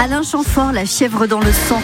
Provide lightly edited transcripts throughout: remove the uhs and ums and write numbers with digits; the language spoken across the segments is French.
Alain Chamfort, La fièvre dans le sang.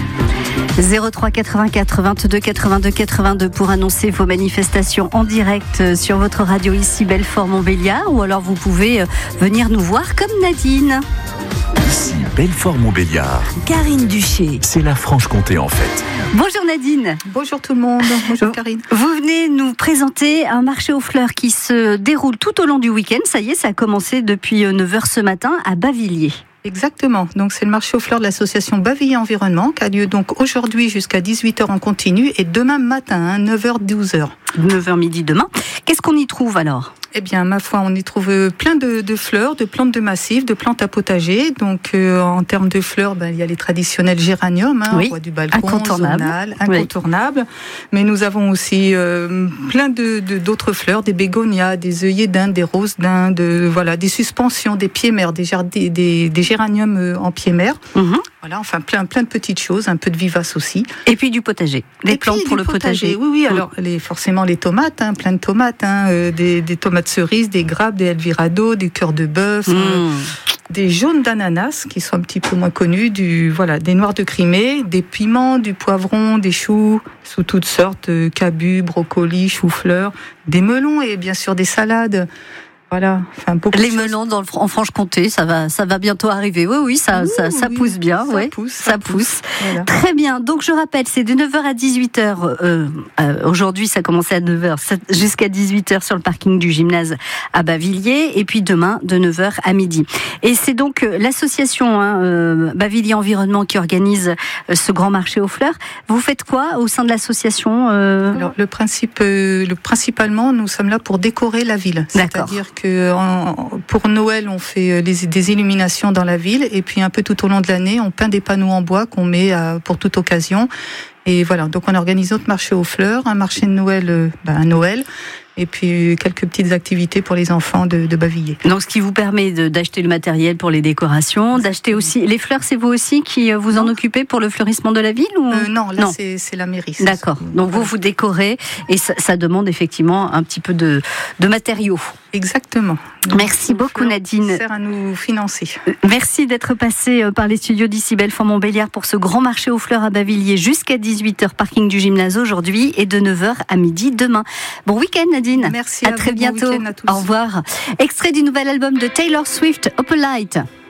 03 84 22 82 82 pour annoncer vos manifestations en direct sur votre radio ici Belfort-Montbéliard, ou alors vous pouvez venir nous voir comme Nadine. Ici Belfort-Montbéliard. Karine Duché. C'est la Franche-Comté en fait. Bonjour Nadine. Bonjour tout le monde. Bonjour Karine. Vous venez nous présenter un marché aux fleurs qui se déroule tout au long du week-end. Ça y est, ça a commencé depuis 9h ce matin à Bavilliers. Exactement. Donc c'est le marché aux fleurs de l'association Bavilliers Environnement qui a lieu donc aujourd'hui jusqu'à 18h en continu et demain matin, 9h 12h. 9h midi demain. Qu'est-ce qu'on y trouve alors ? Eh bien, ma foi, on y trouve plein de fleurs, de plantes de massif, de plantes à potager. Donc, en termes de fleurs, il y a les traditionnels géraniums, oui, roi du balcon, incontournable. Zonal, incontournable. Oui. Mais nous avons aussi plein d'autres fleurs, des bégonias, des œillets d'Inde, des roses d'Inde, voilà, des suspensions, des pieds-mères, des géraniums en pieds-mères. Mm-hmm. Voilà, enfin plein de petites choses, un peu de vivaces aussi. Et puis du potager, des plantes pour le potager. Oui, alors forcément les tomates, plein de tomates, des tomates cerises, des grappes, des elvirado, des cœurs de bœuf, des jaunes d'ananas qui sont un petit peu moins connus, des noirs de Crimée, des piments, du poivron, des choux sous toutes sortes, cabus, brocolis, choux-fleurs, des melons et bien sûr des salades. Voilà, enfin beaucoup. Les melons en Franche-Comté, ça va bientôt arriver. Oui, ça pousse bien. Ça pousse. Voilà. Très bien. Donc je rappelle, c'est de 9h à 18h. Aujourd'hui, ça commençait à 9h jusqu'à 18h sur le parking du gymnase à Bavilliers, et puis demain de 9h à midi. Et c'est donc l'association Bavilliers Environnement qui organise ce grand marché aux fleurs. Vous faites quoi au sein de l'association Alors principalement, nous sommes là pour décorer la ville. D'accord. C'est-à-dire que pour Noël, on fait des illuminations dans la ville, et puis un peu tout au long de l'année, on peint des panneaux en bois qu'on met pour toute occasion. Et voilà, donc on organise notre marché aux fleurs, un marché de Noël à Noël, et puis quelques petites activités pour les enfants de Bavilliers. Donc ce qui vous permet d'acheter le matériel pour les décorations, d'acheter aussi les fleurs. C'est vous aussi qui vous en occupez pour le fleurissement de la ville ou non, c'est la mairie. D'accord. Donc vous décorez, et ça demande effectivement un petit peu de matériaux. Exactement. Donc, merci beaucoup Nadine. Ça sert à nous financer. Merci d'être passée par les studios d'ici Belfort-Montbéliard pour ce grand marché aux fleurs à Bavilliers jusqu'à 18h, parking du gymnase aujourd'hui, et de 9h à midi demain. Bon week-end Nadine. Merci. À très bientôt. Bon week-end à tous. Au revoir. Extrait du nouvel album de Taylor Swift, Opalite.